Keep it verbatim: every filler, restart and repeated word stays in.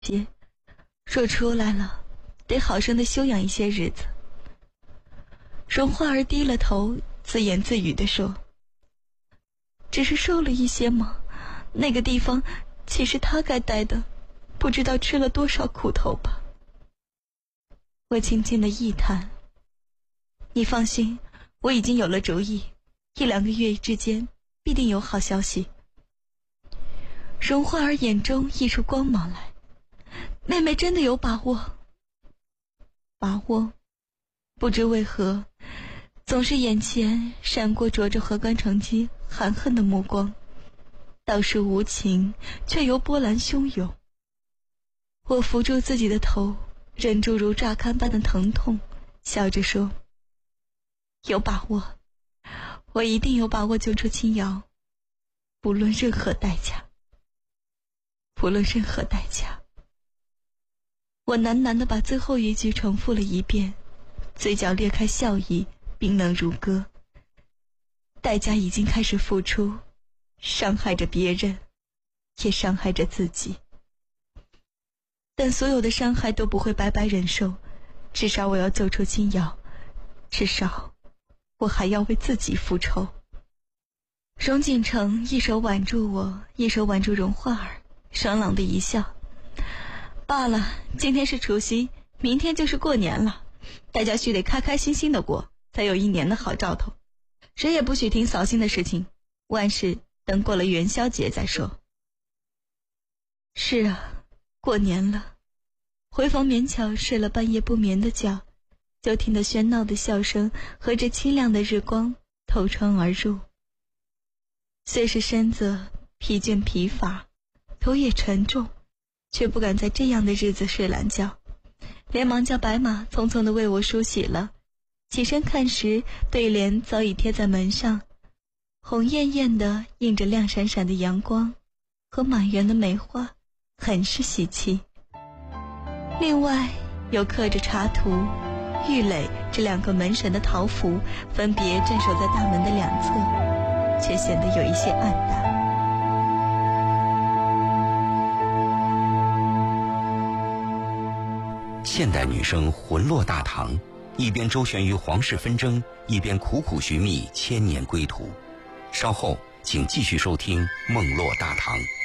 些，若出来了，得好生的休养一些日子。荣花儿低了头，自言自语地说：“只是瘦了一些吗？那个地方岂是他该待的，不知道吃了多少苦头吧。”我轻轻的一叹：“你放心，我已经有了主意，一两个月之间必定有好消息。”荣花儿眼中溢出光芒来：“妹妹真的有把握？”把握？不知为何，总是眼前闪过着着何干成机含恨的目光，倒是无情，却又波澜汹涌。我扶住自己的头，忍住如乍干般的疼痛，笑着说：“有把握，我一定有把握救出青瑶，不论任何代价，不论任何代价。”我喃喃地把最后一句重复了一遍，嘴角裂开笑意，冰冷如歌。代价已经开始付出，伤害着别人，也伤害着自己。但所有的伤害都不会白白忍受，至少我要救出青瑶，至少我还要为自己复仇。荣锦成一手挽住我，一手挽住荣花儿，爽朗的一笑：“罢了，今天是除夕，明天就是过年了，大家须得开开心心的过，才有一年的好兆头。谁也不许听扫兴的事情，万事等过了元宵节再说。”是啊，过年了。回房勉强睡了半夜不眠的觉，就听得喧闹的笑声和着清亮的日光透窗而入。虽是身子疲倦疲乏，头也沉重，却不敢在这样的日子睡懒觉，连忙叫白马匆匆地为我梳洗了。起身看时，对联早已贴在门上，红艳艳的映着亮闪闪的阳光和满园的梅花，很是喜气。另外有刻着茶图、玉垒这两个门神的桃符，分别镇守在大门的两侧，却显得有一些暗淡。 现代女生魂落大唐，一边周旋于皇室纷争，一边苦苦寻觅千年归途。稍后请继续收听《梦落大唐》。